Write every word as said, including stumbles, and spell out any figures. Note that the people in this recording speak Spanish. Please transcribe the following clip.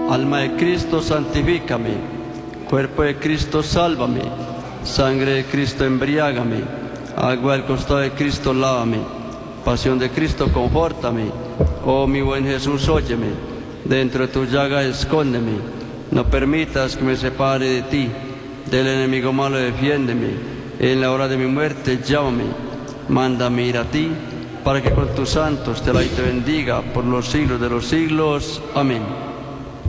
Alma de Cristo, santifícame. Cuerpo de Cristo, sálvame. Sangre de Cristo, embriágame. Agua del costado de Cristo, lávame. Pasión de Cristo, confórtame. Oh mi buen Jesús, óyeme. Dentro de tu llaga, escóndeme. No permitas que me separe de ti. Del enemigo malo, defiéndeme. En la hora de mi muerte, llámame. Mándame ir a ti, para que con tus santos te la y te bendiga por los siglos de los siglos. Amén.